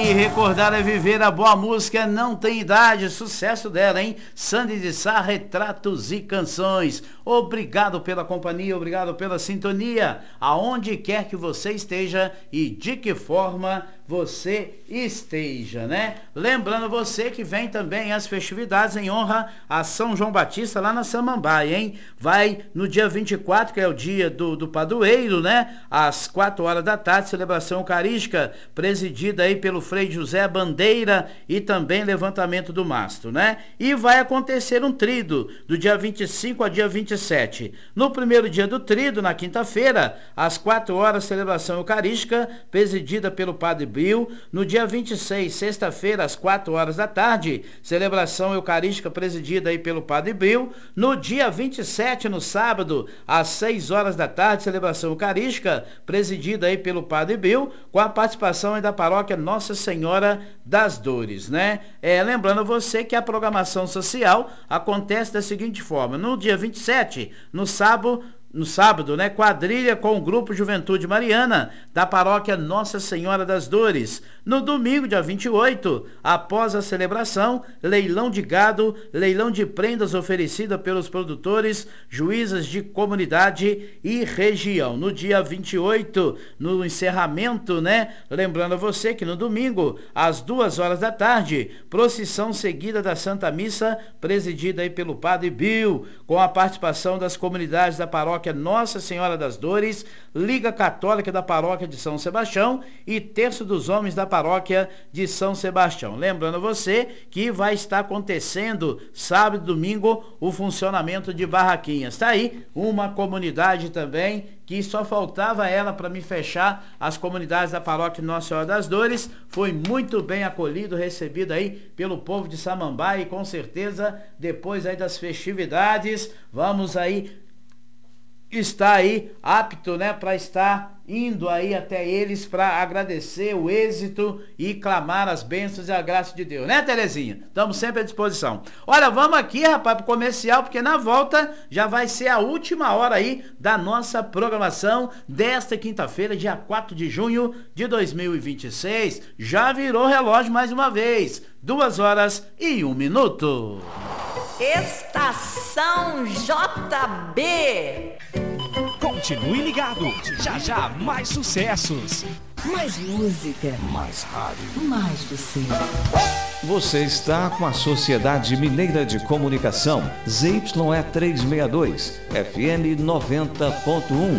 aí, recordar é viver, a boa música não tem idade, sucesso dela, hein? Sandy de Sá, retratos e canções. Obrigado pela companhia, obrigado pela sintonia, aonde quer que você esteja e de que forma você esteja, né? Lembrando você que vem também as festividades em honra a São João Batista lá na Samambaia, hein? Vai no dia 24, que é o dia do padroeiro, né? Às 4 horas da tarde, celebração eucarística, presidida aí pelo Frei José Bandeira e também levantamento do mastro, né? E vai acontecer um trido do dia 25 ao dia 27. No primeiro dia do trido, na quinta-feira, às 4 horas, celebração eucarística, presidida pelo Padre Bril. No dia 26, sexta-feira, às 4 horas da tarde, celebração eucarística presidida aí pelo Padre Bril. No dia 27, no sábado, às 6 horas da tarde, celebração eucarística presidida aí pelo Padre Bril, com a participação aí da paróquia Nossa Senhora das Dores, né? Lembrando você que a programação social acontece da seguinte forma: no dia 27, no sábado, né, quadrilha com o grupo Juventude Mariana da paróquia Nossa Senhora das Dores. No domingo, dia 28, após a celebração, leilão de gado, leilão de prendas oferecida pelos produtores, juízas de comunidade e região. No dia 28, no encerramento, né, lembrando a você que no domingo, às 2 horas da tarde, procissão seguida da Santa Missa, presidida aí pelo Padre Bill, com a participação das comunidades da paróquia Nossa Senhora das Dores, Liga Católica da Paróquia de São Sebastião e Terço dos Homens da Paróquia de São Sebastião. Lembrando você que vai estar acontecendo sábado e domingo o funcionamento de barraquinhas. Tá aí uma comunidade também que só faltava ela para me fechar, as comunidades da paróquia Nossa Senhora das Dores. Foi muito bem acolhido, recebido aí pelo povo de Samambaia, e com certeza depois aí das festividades vamos aí está aí apto, né, para estar indo aí até eles para agradecer o êxito e clamar as bênçãos e a graça de Deus, né, Terezinha? Estamos sempre à disposição. Olha, vamos aqui, rapaz, pro comercial, porque na volta já vai ser a última hora aí da nossa programação desta quinta-feira, dia 4 de junho de 2026. Já virou relógio mais uma vez, 2h01. Estação JB. Continue ligado, já já mais sucessos. Mais música. Mais rádio. Mais você. Você está com a Sociedade Mineira de Comunicação, ZYE 362, FM 90.1,